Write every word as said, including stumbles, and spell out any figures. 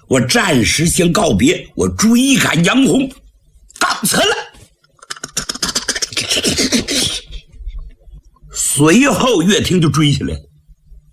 我暂时先告别，我追赶杨红，告辞了。随后岳霆就追下来了。